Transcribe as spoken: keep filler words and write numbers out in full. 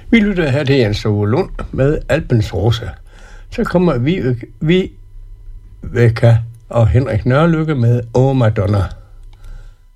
Vi lytter her til Jens Ove Lund med Alpens Rosa. Så kommer vi, vi Veka og Henrik Nørlykke med Oh Madonna.